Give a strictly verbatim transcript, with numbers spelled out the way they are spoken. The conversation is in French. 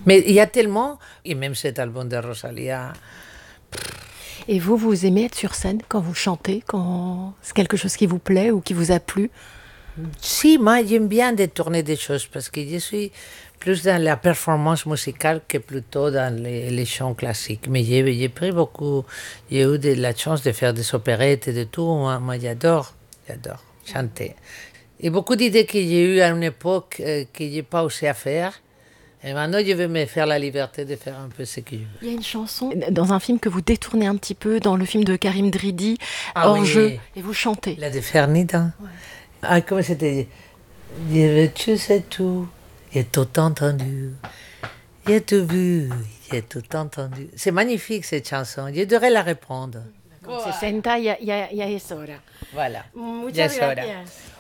Mais il y a tellement, et même cet album de Rosalia. Et vous, vous aimez être sur scène quand vous chantez, quand c'est quelque chose qui vous plaît ou qui vous a plu? Si, moi j'aime bien détourner des choses parce que je suis plus dans la performance musicale que plutôt dans les, les chants classiques. Mais j'ai, j'ai pris beaucoup, j'ai eu de la chance de faire des opérettes et de tout. Moi, moi j'adore, j'adore chanter. Et beaucoup d'idées que j'ai eues à une époque euh, que je n'ai pas osé à faire. Et maintenant, je vais me faire la liberté de faire un peu ce que je veux. Il y a une chanson dans un film que vous détournez un petit peu, dans le film de Karim Dridi, Ah Hors oui. jeu, et vous chantez. La de Fernida. Ouais. Ah, comment c'était? Je veux, tu sais tout, j'ai tout entendu, j'ai tout vu, j'ai tout entendu. C'est magnifique cette chanson, je devrais la répondre. Con sesenta ya, ya, ya es hora. Voilà. Muchas Ya es hora. gracias.